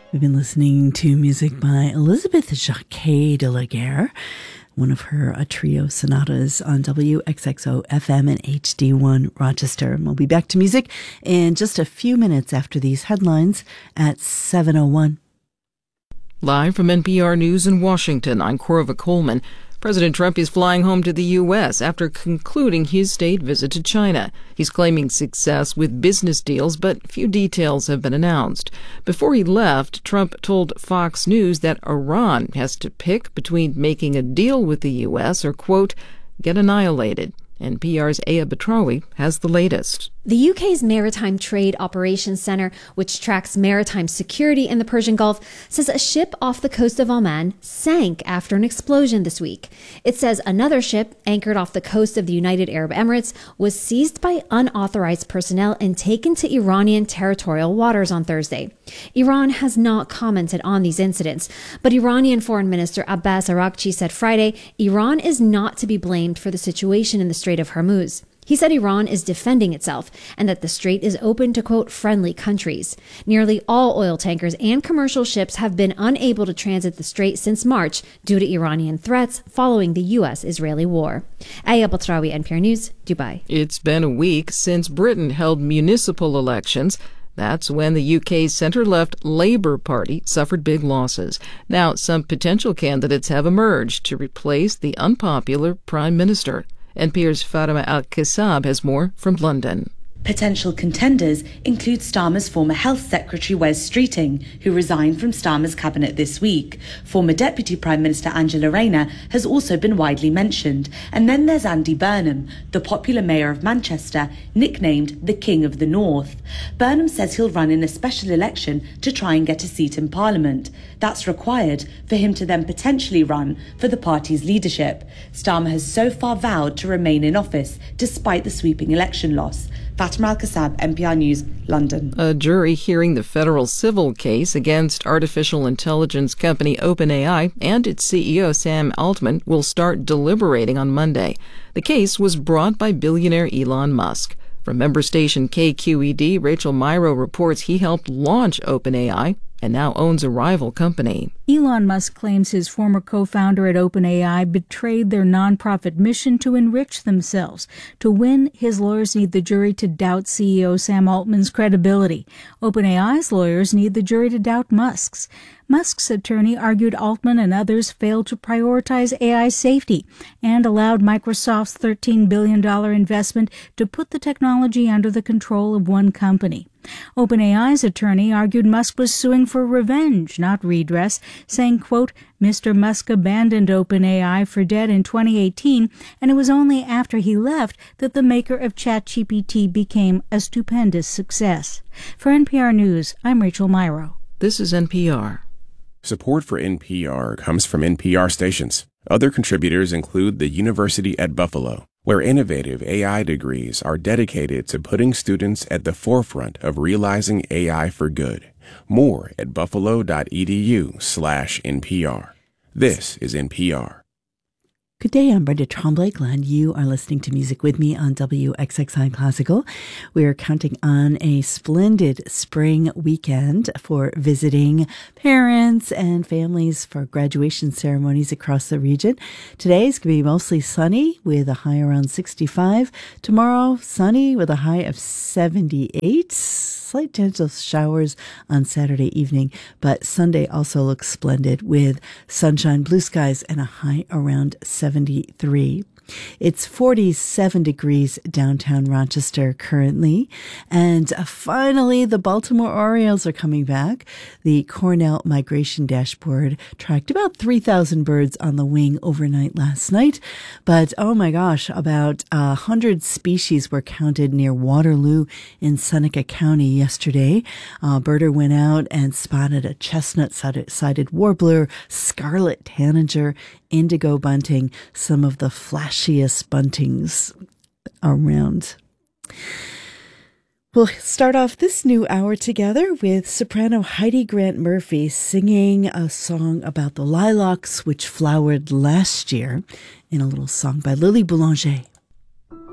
We've been listening to music by Elizabeth Jacquet de la Guerre, one of her trio sonatas on WXXO FM and HD1 Rochester. And we'll be back to music in just a few minutes after these headlines at 7:01. Live from NPR News in Washington, I'm Corva Coleman. President Trump is flying home to the U.S. after concluding his state visit to China. He's claiming success with business deals, but few details have been announced. Before he left, Trump told Fox News that Iran has to pick between making a deal with the U.S. or, quote, get annihilated. NPR's Aya Batrawi has the latest. The UK's Maritime Trade Operations Centre, which tracks maritime security in the Persian Gulf, says a ship off the coast of Oman sank after an explosion this week. It says another ship, anchored off the coast of the United Arab Emirates, was seized by unauthorized personnel and taken to Iranian territorial waters on Thursday. Iran has not commented on these incidents, but Iranian Foreign Minister Abbas Araghchi said Friday Iran is not to be blamed for the situation in the Strait of Hormuz. He said Iran is defending itself and that the strait is open to, quote, friendly countries. Nearly all oil tankers and commercial ships have been unable to transit the strait since March due to Iranian threats following the U.S.-Israeli war. Aya Batrawi, NPR News, Dubai. It's been a week since Britain held municipal elections. That's when the UK's centre-left Labour Party suffered big losses. Now, some potential candidates have emerged to replace the unpopular Prime Minister. NPR's Fatima Al-Qasab has more from London. Potential contenders include Starmer's former Health Secretary Wes Streeting, who resigned from Starmer's cabinet this week. Former Deputy Prime Minister Angela Rayner has also been widely mentioned. And then there's Andy Burnham, the popular mayor of Manchester, nicknamed the King of the North. Burnham says he'll run in a special election to try and get a seat in Parliament. That's required for him to then potentially run for the party's leadership. Starmer has so far vowed to remain in office despite the sweeping election loss. Fatima Al-Qasab, NPR News, London. A jury hearing the federal civil case against artificial intelligence company OpenAI and its CEO Sam Altman will start deliberating on Monday. The case was brought by billionaire Elon Musk. From member station KQED, Rachel Myrow reports he helped launch OpenAI and now owns a rival company. Elon Musk claims his former co-founder at OpenAI betrayed their nonprofit mission to enrich themselves. To win, his lawyers need the jury to doubt CEO Sam Altman's credibility. OpenAI's lawyers need the jury to doubt Musk's. Musk's attorney argued Altman and others failed to prioritize AI safety and allowed Microsoft's $13 billion investment to put the technology under the control of one company. OpenAI's attorney argued Musk was suing for revenge, not redress, saying, quote, Mr. Musk abandoned OpenAI for debt in 2018, and it was only after he left that the maker of ChatGPT became a stupendous success. For NPR News, I'm Rachel Myrow. This is NPR. Support for NPR comes from NPR stations. Other contributors include the University at Buffalo, where innovative AI degrees are dedicated to putting students at the forefront of realizing AI for good. More at buffalo.edu/NPR. This is NPR. Good day, I'm Brenda Tremblay. Glad you are listening to Music with me on WXXI Classical. We are counting on a splendid spring weekend for visiting parents and families for graduation ceremonies across the region. Today is going to be mostly sunny with a high around 65. Tomorrow, sunny with a high of 78. Slight chance of showers on Saturday evening, but Sunday also looks splendid with sunshine, blue skies, and a high around 73. It's 47 degrees downtown Rochester currently. And finally, the Baltimore Orioles are coming back. The Cornell Migration Dashboard tracked about 3,000 birds on the wing overnight last night. But, oh my gosh, about 100 species were counted near Waterloo in Seneca County yesterday. A birder went out and spotted a chestnut-sided warbler, scarlet tanager, indigo bunting, some of the flashiest buntings around. We'll start off this new hour together with soprano Heidi Grant Murphy singing a song about the lilacs which flowered last year in a little song by Lily Boulanger.